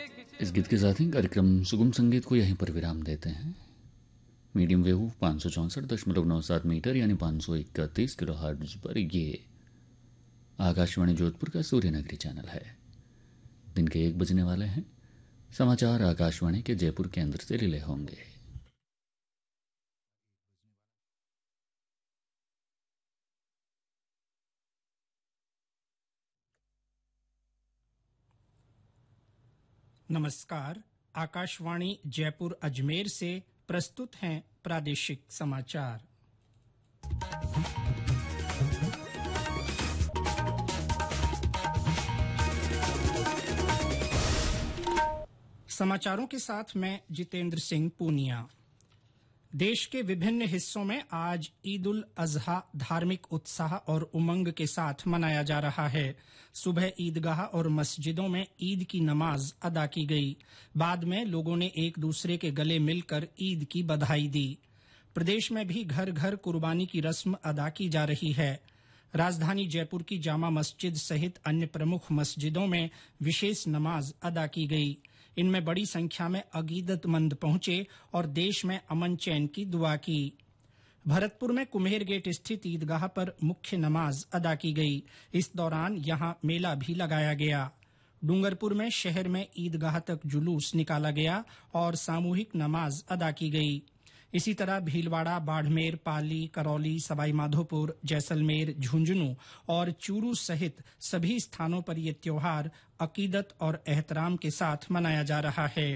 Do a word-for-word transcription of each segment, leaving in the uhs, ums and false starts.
इस गीत के साथ ही कार्यक्रम सुगम संगीत को यहीं पर विराम देते हैं। मीडियम वेव पाँच सौ चौंसठ दशमलव नौ सात मीटर यानी पाँच सौ इकतीस किलो हर्ट्ज पर ये आकाशवाणी जोधपुर का सूर्यनगरी चैनल है। दिन के एक बजने वाले हैं। समाचार आकाशवाणी के जयपुर केंद्र से रिले होंगे। नमस्कार। आकाशवाणी जयपुर अजमेर से प्रस्तुत हैं प्रादेशिक समाचार। समाचारों के साथ मैं जितेंद्र सिंह पूनिया। देश के विभिन्न हिस्सों में आज ईद उल अजहा धार्मिक उत्साह और उमंग के साथ मनाया जा रहा है। सुबह ईदगाह और मस्जिदों में ईद की नमाज अदा की गई। बाद में लोगों ने एक दूसरे के गले मिलकर ईद की बधाई दी। प्रदेश में भी घर घर कुर्बानी की रस्म अदा की जा रही है। राजधानी जयपुर की जामा मस्जिद सहित अन्य प्रमुख मस्जिदों में विशेष नमाज अदा की गई। इनमें बड़ी संख्या में अकीदतमंद पहुंचे और देश में अमन चैन की दुआ की। भरतपुर में कुम्हेर गेट स्थित ईदगाह पर मुख्य नमाज अदा की गई। इस दौरान यहां मेला भी लगाया गया। डूंगरपुर में शहर में ईदगाह तक जुलूस निकाला गया और सामूहिक नमाज अदा की गई। इसी तरह भीलवाड़ा, बाड़मेर, पाली, करौली, सवाईमाधोपुर, जैसलमेर, झुंझुनू और चूरू सहित सभी स्थानों पर यह त्योहार अकीदत और एहतराम के साथ मनाया जा रहा है।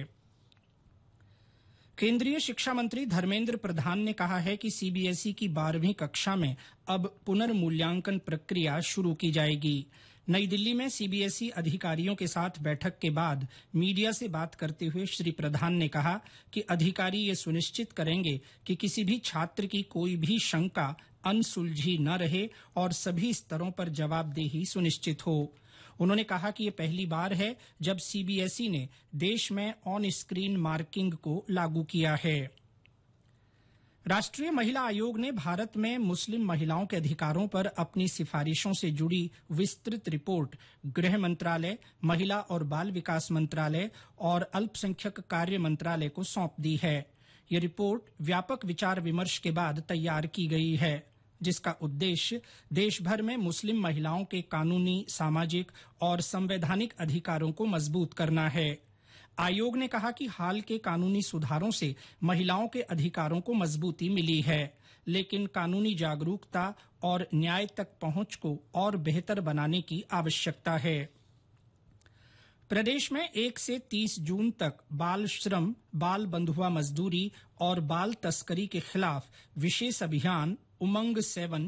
केंद्रीय शिक्षा मंत्री धर्मेंद्र प्रधान ने कहा है कि सीबीएसई की बारहवीं कक्षा में अब पुनर्मूल्यांकन प्रक्रिया शुरू की जाएगी। नई दिल्ली में सीबीएसई अधिकारियों के साथ बैठक के बाद मीडिया से बात करते हुए श्री प्रधान ने कहा कि अधिकारी ये सुनिश्चित करेंगे कि किसी भी छात्र की कोई भी शंका अनसुलझी न रहे और सभी स्तरों पर जवाबदेही सुनिश्चित हो। उन्होंने कहा कि ये पहली बार है जब सीबीएसई ने देश में ऑन स्क्रीन मार्किंग को लागू किया है। राष्ट्रीय महिला आयोग ने भारत में मुस्लिम महिलाओं के अधिकारों पर अपनी सिफारिशों से जुड़ी विस्तृत रिपोर्ट गृह मंत्रालय, महिला और बाल विकास मंत्रालय और अल्पसंख्यक कार्य मंत्रालय को सौंप दी है। ये रिपोर्ट व्यापक विचार विमर्श के बाद तैयार की गई है, जिसका उद्देश्य देश भर में मुस्लिम महिलाओं के कानूनी, सामाजिक और संवैधानिक अधिकारों को मजबूत करना है। आयोग ने कहा कि हाल के कानूनी सुधारों से महिलाओं के अधिकारों को मजबूती मिली है, लेकिन कानूनी जागरूकता और न्याय तक पहुंच को और बेहतर बनाने की आवश्यकता है। प्रदेश में एक से तीस जून तक बाल श्रम, बाल बंधुआ मजदूरी और बाल तस्करी के खिलाफ विशेष अभियान उमंग सेवन